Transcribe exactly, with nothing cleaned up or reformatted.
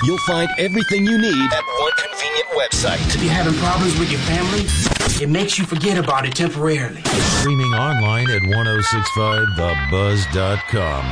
You'll find everything you need at one convenient website. If you're having problems with your family, it makes you forget about it temporarily. Streaming online at ten sixty-five the buzz dot com.